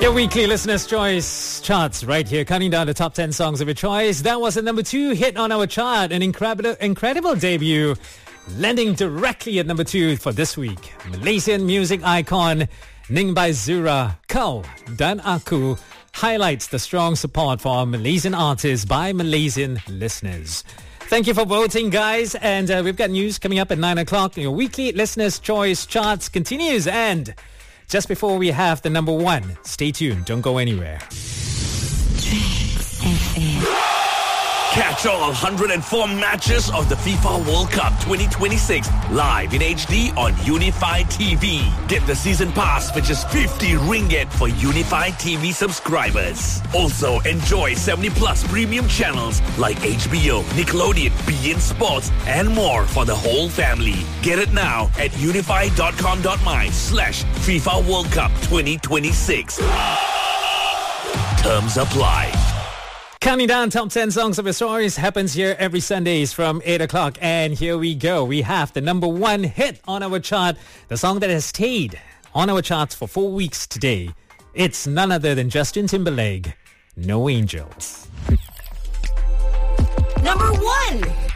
Your weekly Listener's Choice charts right here, counting down the top 10 songs of your choice. That was the number 2 hit on our chart, an incredible debut, landing directly at number 2 for this week. Malaysian music icon Ning by Zura, Kau Dan Aku highlights the strong support for our Malaysian artists by Malaysian listeners. Thank you for voting, guys. And we've got news coming up at 9 o'clock. Your weekly Listener's Choice charts continues. And just before we have the number 1, stay tuned. Don't go anywhere. Catch all 104 matches of the FIFA World Cup 2026 live in HD on Unify TV. Get the season pass for just 50 ringgit for Unify TV subscribers. Also, enjoy 70+ premium channels like HBO, Nickelodeon, beIN Sports, and more for the whole family. Get it now at unify.com.my/FIFA World Cup 2026. Terms apply. Counting down top 10 songs of your stories happens here every Sundays from 8 o'clock. And here we go. We have the number 1 hit on our chart, the song that has stayed on our charts for 4 weeks today. It's none other than Justin Timberlake, No Angels. Number 1.